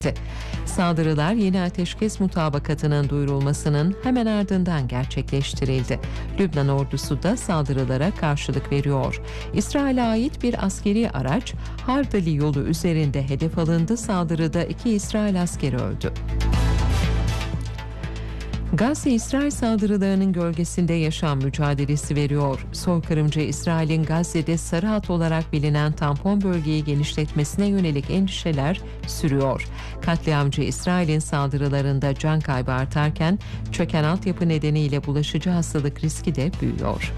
Saldırılar yeni ateşkes mutabakatının duyurulmasının hemen ardından gerçekleştirildi. Lübnan ordusu da saldırılara karşılık veriyor. İsrail'e ait bir askeri araç Hardali yolu üzerinde hedef alındı. Saldırıda 2 İsrail askeri öldü. Gazze, İsrail saldırılarının gölgesinde yaşam mücadelesi veriyor. Soykırımcı İsrail'in Gazze'de Sarı Hat olarak bilinen tampon bölgeyi genişletmesine yönelik endişeler sürüyor. Katliamcı İsrail'in saldırılarında can kaybı artarken çöken altyapı nedeniyle bulaşıcı hastalık riski de büyüyor.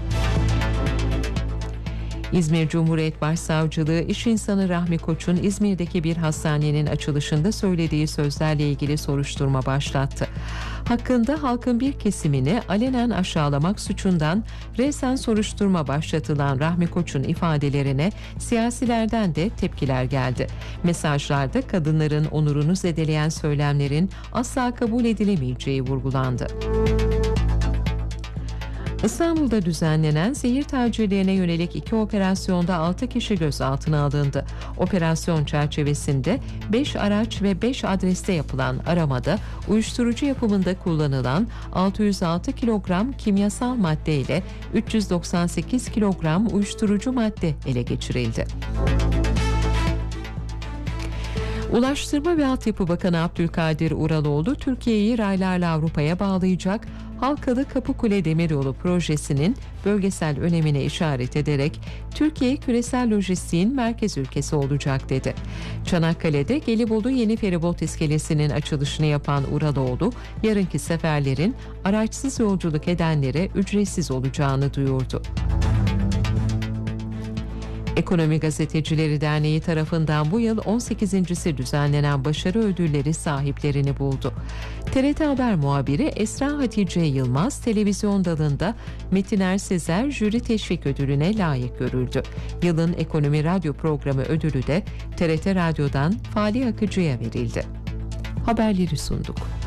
İzmir Cumhuriyet Başsavcılığı iş insanı Rahmi Koç'un İzmir'deki bir hastanenin açılışında söylediği sözlerle ilgili soruşturma başlattı. Hakkında halkın bir kesimini alenen aşağılamak suçundan resen soruşturma başlatılan Rahmi Koç'un ifadelerine siyasilerden de tepkiler geldi. Mesajlarda kadınların onurunu zedeleyen söylemlerin asla kabul edilemeyeceği vurgulandı. İstanbul'da düzenlenen zehir tacirlerine yönelik 2 operasyonda 6 kişi gözaltına alındı. Operasyon çerçevesinde 5 araç ve 5 adreste yapılan aramada uyuşturucu yapımında kullanılan 606 kilogram kimyasal madde ile 398 kilogram uyuşturucu madde ele geçirildi. Ulaştırma ve Altyapı Bakanı Abdülkadir Uraloğlu, Türkiye'yi raylarla Avrupa'ya bağlayacak Halkalı Kapıkule Demiryolu projesinin bölgesel önemine işaret ederek Türkiye küresel lojistiğin merkez ülkesi olacak dedi. Çanakkale'de Gelibolu Yeni Feribot İskelesi'nin açılışını yapan Uraloğlu, yarınki seferlerin araçsız yolculuk edenlere ücretsiz olacağını duyurdu. Ekonomi Gazetecileri Derneği tarafından bu yıl 18.si düzenlenen başarı ödülleri sahiplerini buldu. TRT Haber muhabiri Esra Hatice Yılmaz, televizyon dalında Metin Ersezer jüri teşvik ödülüne layık görüldü. Yılın Ekonomi Radyo Programı ödülü de TRT Radyo'dan Fali Akıcı'ya verildi. Haberleri sunduk.